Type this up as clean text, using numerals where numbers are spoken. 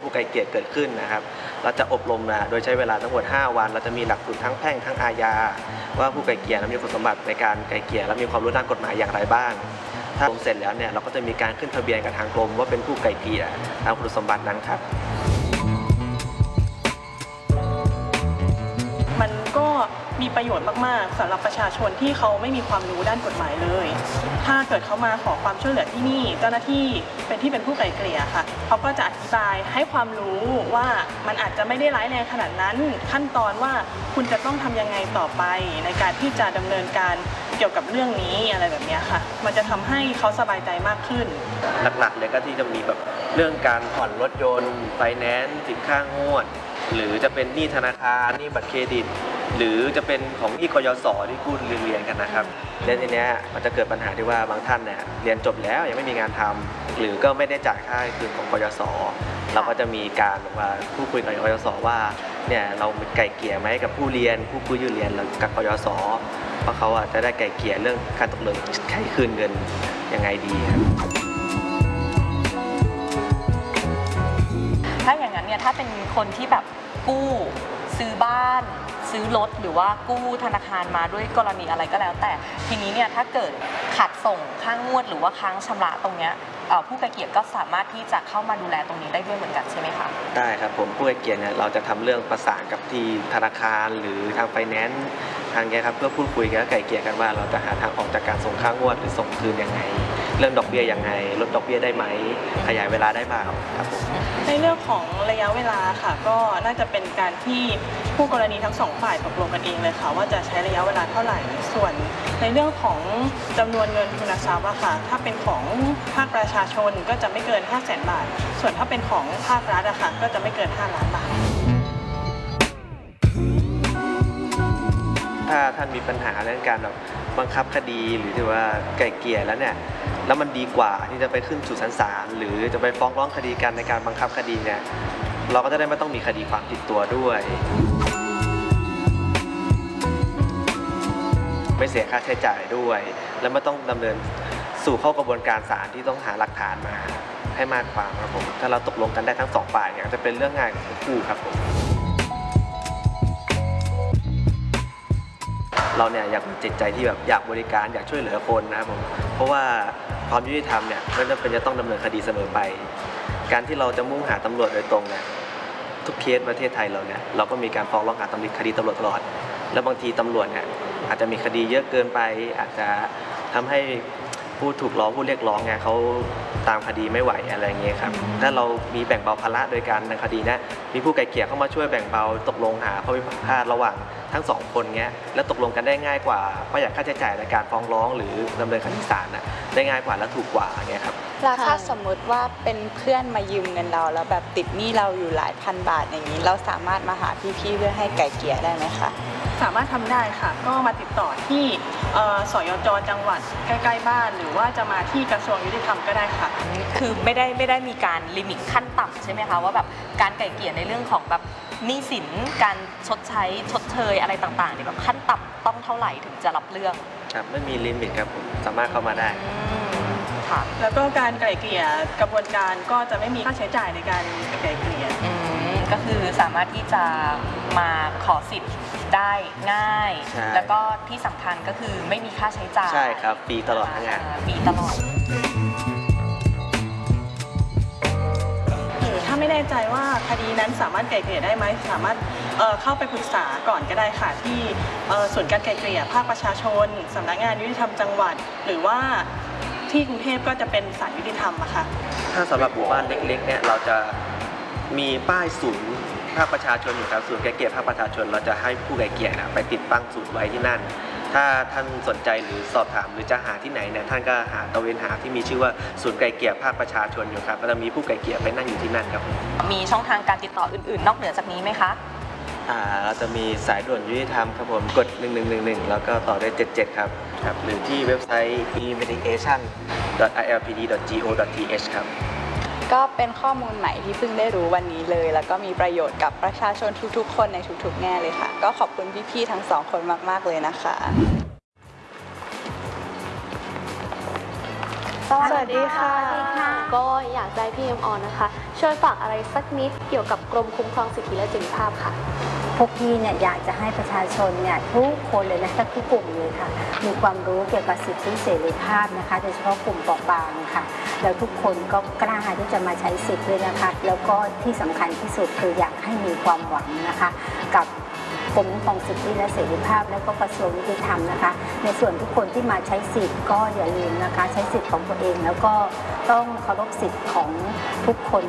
ผู้ไกลเกลี่ยเกิดขึ้นนะครับเราจะอบรมโดยใช้เวลาทั้งหมด5 วันเราจะมีหลักสูตรทั้งแพ่งทั้งอาญาว่าผู้ไกลเกลี่ยมีคุณสมบัติในการไกลเกลี่ยและมีความรู้ด้านกฎหมายอย่างไรบ้างถ้าเสร็จแล้วเนี่ยเราก็จะมีการขึ้นทะเบียนกับทางกรมว่าเป็นผู้ไกลเกลี่ยตามคุณสมบัตินั้นครับมันก็มีประโยชน์มากๆสำหรับประชาชนที่เขาไม่มีความรู้ด้านกฎหมายเลยถ้าเกิดเขามาขอความช่วยเหลือที่นี่เจ้าหน้าที่เป็นผู้ไกล่เกลี่ยค่ะเขาก็จะอธิบายให้ความรู้ว่ามันอาจจะไม่ได้ร้ายแรงขนาดนั้นขั้นตอนว่าคุณจะต้องทำยังไงต่อไปในการที่จะดำเนินการเกี่ยวกับเรื่องนี้อะไรแบบนี้ค่ะมันจะทำให้เขาสบายใจมากขึ้นหลักๆเลยก็ที่จะมีแบบเรื่องการผ่อนรถยนต์ไฟแนนซ์สินค้างวดหรือจะเป็นหนี้ธนาคารหนี้บัตรเครดิตหรือจะเป็นของหนี้กยศที่กู้เรียนกันนะครับแล้วทีนี้มันจะเกิดปัญหาที่ว่าบางท่านเนี่ยเรียนจบแล้วยังไม่มีงานทำหรือก็ไม่ได้จ่ายค่าคืนของกยศเราก็จะมีการมาพูดคุยกับกยศว่าเนี่ยเราไกลเกลี่ยไหมกับผู้เรียนผู้กู้ยืมเรียนกับกยศเพราะเขาจะได้ไกลเกลี่ยเรื่องการตกลงใช้คืนเงินยังไงดีครับถ้าอย่างนั้นเนี่ยถ้าเป็นคนที่แบบกู้ซื้อบ้านซื้อรถหรือว่ากู้ธนาคารมาด้วยกรณีอะไรก็แล้วแต่ทีนี้เนี่ยถ้าเกิดขาดส่งค่างวดหรือว่าค้างชำระตรงเนี้ยผู้ไกลเกลี่ยก็สามารถที่จะเข้ามาดูแลตรงนี้ได้ด้วยเหมือนกันใช่ไหมคะได้ครับผมผู้ไกลเกลี่ยเนี่ยเราจะทำเรื่องประสานกับที่ธนาคารหรือทางไฟแนนซ์ทางนี้ครับเพื่อพูดคุยกันไกลเกลี่ยกันว่าเราจะหาทางออกจากการส่งค่างวดหรือส่งคืนยังไงเรื่องดอกเบี้ยยังไงลดดอกเบี้ยได้ไหมขยายเวลาได้บ้างครับผมในเรื่องของระยะเวลาค่ะก็น่าจะเป็นการที่ผู้กรณีทั้ง2 ฝ่ายตกลงกันเองเลยค่ะว่าจะใช้ระยะเวลาเท่าไหร่ส่วนในเรื่องของจำนวนเงินทุนทรัพย์อะค่ะถ้าเป็นของภาคประชาชนก็จะไม่เกิน 500,000 บาทส่วนถ้าเป็นของภาครัฐอะค่ะก็จะไม่เกิน5 ล้านบาทถ้าท่านมีปัญหาเรื่องการแบบบังคับคดีหรือที่ว่าไกลเกลี่ยแล้วเนี่ยแล้วมันดีกว่าที่จะไปขึ้นสู่ศาลหรือจะไปฟ้องร้องคดีกันในการบังคับคดีเนี่ยเราก็จะได้ไม่ต้องมีคดีความติดตัวด้วยไม่เสียค่าใช้จ่ายด้วยแล้วไม่ต้องดำเนินสู่เข้ากระบวนการศาลที่ต้องหาหลักฐานมาให้มากกว่าครับผมถ้าเราตกลงกันได้ทั้ง2 ฝ่ายเนี่ยจะเป็นเรื่องง่ายของทั้งคู่ครับผมเราเนี่ยอยากมีจิตใจที่แบบอยากบริการอยากช่วยเหลือคนนะครับผมเพราะว่าความยุติธรรมเนี่ยไม่จำเป็นจะต้องดำเนินคดีเสมอไปการที่เราจะมุ่งหาตำรวจโดยตรงเนี่ยทุกเคสประเทศไทยเราเนี่ยเราก็มีการฟ้องร้องหาคดีตำรวจตลอดแล้วบางทีตำรวจเนี่ยอาจจะมีคดีเยอะเกินไปอาจจะทำให้ผู้ถูกร้องผู้เรียกร้องเนี่ยเขาตามคดีไม่ไหวอะไรเงี้ยครับถ้าเรามีแบ่งเบาภาระโดยการในคดีนี้มีผู้ไกลเกลี่ยเข้ามาช่วยแบ่งเบาตกลงหาข้อพิพาทระหว่างทั้ง2 คนเงี้ยแล้วตกลงกันได้ง่ายกว่าประหยัดค่าใช้จ่ายในการฟ้องร้องหรือดำเนินคดีศาลได้ง่ายกว่าและถูกกว่าเงี้ยครับแล้วถ้าสมมติว่าเป็นเพื่อนมายืมเงินเราแล้วแบบติดหนี้เราอยู่หลายพันบาทอย่างนี้เราสามารถมาหาพี่ๆเพื่อให้ไกลเกลี่ยได้ไหมคะสามารถทำได้ค่ะก็มาติดต่อที่สยจ.จังหวัดใกล้ๆบ้านหรือว่าจะมาที่กระทรวงยุติธรรมก็ได้ค่ะคือไม่ได้มีการลิมิตขั้นต่ำใช่ไหมคะว่าแบบการไกล่เกลี่ยในเรื่องของแบบหนี้สินการชดเชยอะไรต่างๆเนี่ยแบบขั้นต่ำต้องเท่าไหร่ถึงจะรับเรื่องครับไม่มีลิมิตครับผมสามารถเข้ามาได้ค่ะแล้วก็การไกล่เกลี่ยกระบวนการก็จะไม่มีค่าใช้จ่ายในการไกล่เกลี่ยก็คือสามารถที่จะมาขอสิทธิ์ได้ง่ายแล้วก็ที่สำคัญก็คือไม่มีค่าใช้จ่ายใช่ครับฟรีตลอดทั้งงานฟรีตลอดหรือถ้าไม่แน่ใจว่าคดีนั้นสามารถไกล่เกลี่ยได้ไหมสามารถเข้าไปปรึกษาก่อนก็ได้ค่ะที่ศูนย์การไกล่เกลี่ยภาคประชาชนสำนักงานยุติธรรมจังหวัดหรือว่าที่กรุงเทพก็จะเป็นศาลยุติธรรมอะค่ะถ้าสำหรับหมู่บ้านเล็กๆเนี่ยเราจะมีป้ายศูนย์ภาคประชาชนอยู่ครับศูนย์ไกลเกลี่ยภาคประชาชนเราจะให้ผู้ไกลเกลี่ยไปติดตั้งศูนย์ไว้ที่นั่นถ้าท่านสนใจหรือสอบถามหรือจะหาที่ไหนเนี่ยท่านก็หาตะเวนหาที่มีชื่อว่าศูนย์ไกลเกลี่ยภาคประชาชนอยู่ครับก็จะมีผู้ไกลเกลี่ยไปนั่งอยู่ที่นั่นครับมีช่องทางการติดต่ออื่นๆนอกเหนือจากนี้ไหมคะเราจะมีสายด่วนยุติธรรมครับผมกด1111แล้วก็ต่อด้วย77ครับหรือที่เว็บไซต์ remediation.ilpd.go.th ครับก็เป็นข้อมูลใหม่ที่เพิ่งได้รู้วันนี้เลยแล้วก็มีประโยชน์กับประชาชนทุกๆคนในทุกๆแง่เลยค่ะก็ขอบคุณพี่ๆทั้ง2 คนมากๆเลยนะคะสวัสดีค่ะก็อยากให้พี่เอ็มออนนะคะช่วยฝากอะไรสักนิดเกี่ยวกับกรมคุ้มครองสิทธิและเสรีภาพค่ะพวกพี่เนี่ยอยากจะให้ประชาชนเนี่ยทุกคนเลยนะทุกกลุ่มเลยค่ะมีความรู้เกี่ยวกับสิทธิเสรีภาพนะคะโดยเฉพาะกลุ่มเปราะบางค่ะแล้วทุกคนก็กล้าที่จะมาใช้สิทธิ์ด้วยนะคะแล้วก็ที่สำคัญที่สุดคืออยากให้มีความหวังนะคะกับกรมคุ้มครองสิทธิและเสรีภาพและก็กระทรวงยุติธรรมนะคะในส่วนทุกคนที่มาใช้สิทธิ์ก็อย่าลืมนะคะใช้สิทธิ์ของตัวเองแล้วก็ต้องเคารพสิทธิ์ของทุกคน